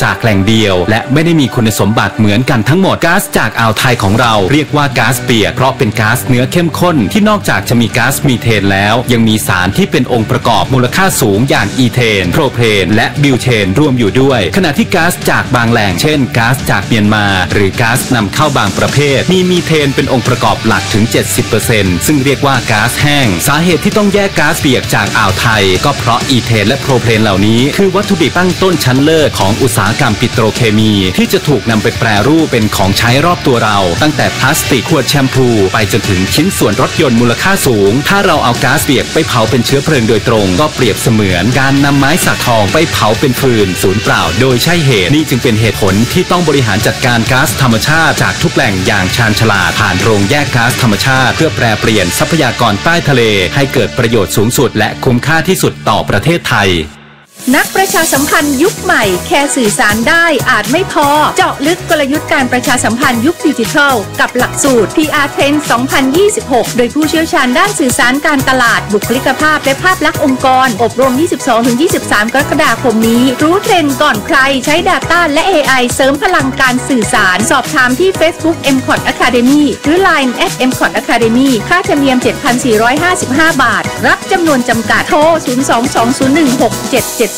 จากแหล่งเดียวและไม่ได้มีคุณสมบัติเหมือนกันทั้งหมดก๊าซจากอ่าวไทยของเราเรียกว่าก๊าซเปียกเพราะเป็นก๊าซเนื้อเข้มข้นที่นอกจากจะมีก๊าซมีเทนแล้วยังมีสารที่เป็นองค์ประกอบมูลค่าสูงอย่างอีเทนโพรเพนและบิวเทนรวมอยู่ด้วยขณะที่ก๊าซจากบางแหล่งเช่นก๊าซจากเมียนมาหรือก๊าซนำเข้าบางประเภทมีเทนเป็นองค์ประกอบหลักถึง 70% ซึ่งเรียกว่าก๊าซแห้งสาเหตุที่ต้องแยกก๊าซเปียกจากอ่าวไทยก็เพราะอีเทนและโพรเพนเหล่านี้คือวัตถุดิบตั้งต้นชั้นเลิศของอุตสาหกรรมปิโตรเคมีที่จะถูกนำไปแปรรูปเป็นของใช้รอบตัวเราตั้งแต่พลาสติกขวดแชมพูไปจนถึงชิ้นส่วนรถยนต์มูลค่าสูงถ้าเราเอาก๊าซเปียกไปเผาเป็นเชื้อเพลิงโดยตรงก็เปรียบเสมือนการนำไม้สักทองไปเผาเป็นฟืนสูญเปล่าโดยใช่เหตุนี่จึงเป็นเหตุผลที่ต้องบริหารจัดการก๊าซธรรมชาติจากทุกแหล่งอย่างชาญฉลาดผ่านโรงแยกก๊าซธรรมชาติเพื่อแปรเปลี่ยนทรัพยากรใต้ทะเลให้เกิดประโยชน์สูงสุดและคุ้มค่าที่สุดต่อประเทศไทยนักประชาสัมพันธ์ยุคใหม่แค่สื่อสารได้อาจไม่พอเจาะลึกกลยุทธ์การประชาสัมพันธ์ยุคดิจิทัลกับหลักสูตร PR Trend 2026 โดยผู้เชี่ยวชาญด้านสื่อสารการตลาดบุคลิกภาพและภาพลักษณ์องค์กรอบรม 22-23 กรกฎาคมนี้รู้เทรนด์ก่อนใครใช้ Data และ AI เสริมพลังการสื่อสารสอบถามที่ Facebook MCOT Academy หรือ Line @MCOT Academy ค่าธรรมเนียม 7,455 บาทรับจำนวนจำกัดโทร 022-016-770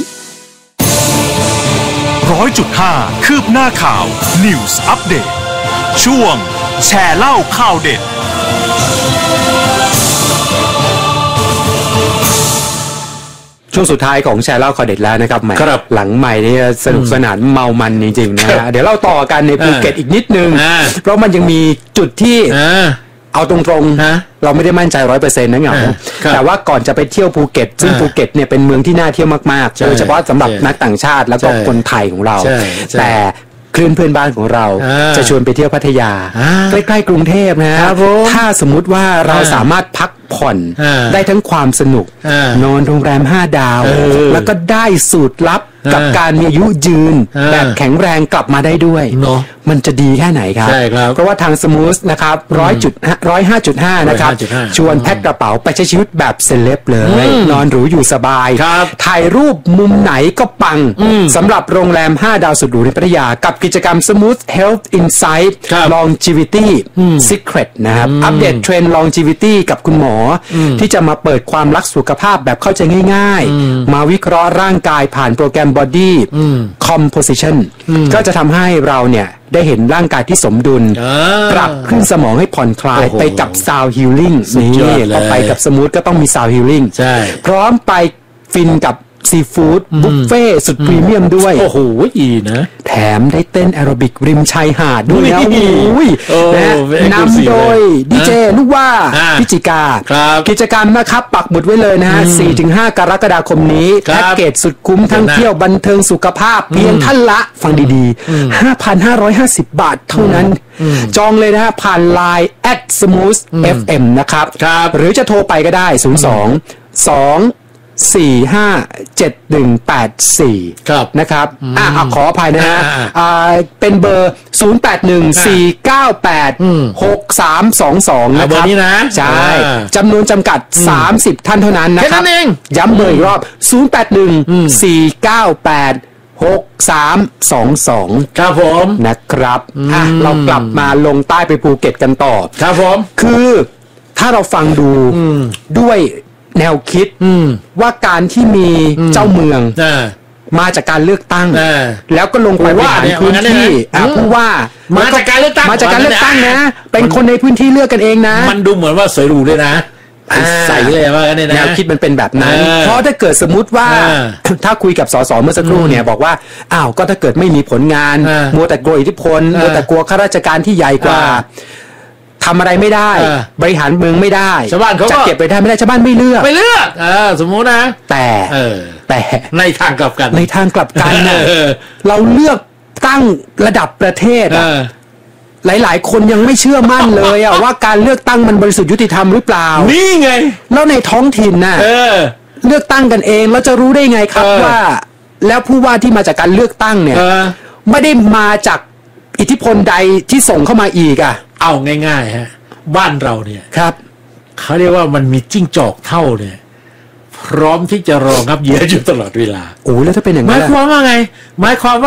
100.5 คืบหน้าข่าว News Update ช่วงแชร์เล่าข่าวเด็ดช่วงสุดท้ายของแชร์เล่าข่าวเด็ดแล้วนะครับหลังใหม่นี่สนุกสนานเมามันจริงๆนะฮะเดี๋ยวเราต่อกันในภูเก็ตอีกนิดนึงเพราะมันยังมีจุดที่เอาตรงๆเราไม่ได้มั่นใจ 100% นะเหงาแต่ว่าก่อนจะไปเที่ยวภูเก็ตซึ่งภูเก็ตเนี่ยเป็นเมืองที่น่าเที่ยวมากๆโดยเฉพาะสำหรับนักต่างชาติแล้วก็คนไทยของเราแต่คลื่นเพื่อนบ้านของเราจะชวนไปเที่ยวพัทยาใกล้ๆกรุงเทพนะถ้าสมมุติว่าเราสามารถพักผ่อนได้ทั้งความสนุกนอนโรงแรม5 ดาวแล้วก็ได้สูตรลับกับการมีอายุยืนแบบแข็งแรงกลับมาได้ด้วยมันจะดีแค่ไหนครับเพราะว่าทางสมูทนะครับ105.5 นะครับชวนแพ็คกระเป๋าไปใช้ชีวิตแบบเซเลบเลยนอนหรูอยู่สบายถ่ายรูปมุมไหนก็ปังสำหรับโรงแรม5 ดาวสุดหรูในพัทยากับกิจกรรม Smooth Health Insight Longevity Secret นะครับอัปเดตเทรนด์ Longevity กับคุณหมอที่จะมาเปิดความรักสุขภาพแบบเข้าใจง่ายๆมาวิเคราะห์ร่างกายผ่านโปรแกรม Body Composition ก็จะทำให้เราเนี่ยได้เห็นร่างกายที่สมดุลปรับคลื่นสมองให้ผ่อนคลายไปกับ Sound Healing นี่เราไปกับสมูทก็ต้องมี Sound Healing พร้อมไปฟินกับซีฟู้ดบุฟเฟ่สุดพรีเมียมด้วยโอ้โหอีนะแถมได้เต้นแอโรบิกริมชายหาดด้วยนะนำโดยดีเจลูกว่าพิจิกากิจกรรมนะครับปักหมุดไว้เลยนะฮะ 4-5 กรกฎาคมนี้แพ็กเกจสุดคุ้มทั้งเที่ยวบันเทิงสุขภาพเพียงท่านละฟังดีๆ 5,550 บาทเท่านั้นจองเลยนะฮะผ่าน Line @smoothfm นะครับหรือจะโทรไปก็ได้ 02-245-7184 นะครับขออภัยนะฮะเป็นเบอร์ 0814986322 นะครับใช่จำนวนจำกัด30ท่านเท่านั้นนะครับย้ำเบอร์อีกรอบ 0814986322 ครับผมนะครับเรากลับมาลงใต้ไปภูเก็ตกันต่อครับผมคือถ้าเราฟังดูด้วยแนวคิดว่าการที่มีเจ้าเมืองมาจากการเลือกตั้งแล้วก็ลงไปบริหารพื้นที่ผู้ว่ามาจากการเลือกตั้งนะเป็นคนในพื้นที่เลือกกันเองนะมันดูเหมือนว่าสวยหรูเลยนะใส่เลยว่ากันเนี่ยนะแนวคิดมันเป็นแบบนั้นเพราะถ้าเกิดสมมุติว่าถ้าคุยกับสสเมื่อสักครู่เนี่ยบอกว่าก็ถ้าเกิดไม่มีผลงานมัวแต่กลัวอิทธิพลมัวแต่กลัวข้าราชการที่ใหญ่กว่าทำอะไรไม่ได้บริหารเมืองไม่ได้ชาวบ้านเขาจะเก็บไปได้ไม่ได้ชาวบ้านไม่เลือกสมมุตินะแต่ในทางกลับกันนะเราเลือกตั้งระดับประเทศหลายๆคนยังไม่เชื่อมั่นเลยว่าการเลือกตั้งมันบริสุทธิ์ยุติธรรมหรือเปล่านี่ไงแล้วในท้องถิ่นน่ะเลือกตั้งกันเองแล้วจะรู้ได้ไงครับว่าแล้วผู้ว่าที่มาจากการเลือกตั้งเนี่ยไม่ได้มาจากอิทธิพลใดที่ส่งเข้ามาอีกเอาง่ายๆฮะบ้านเราเนี่ยครับเขาเรียกว่ามันมีจิ้งจอกเท่าเนี่ยพร้อมที่จะรองับเหยื่ออยู่ตลอดเวลาโอ้แล้วถ้าเป็นอย่างนั้นหมายความว่าไงหมายความว่า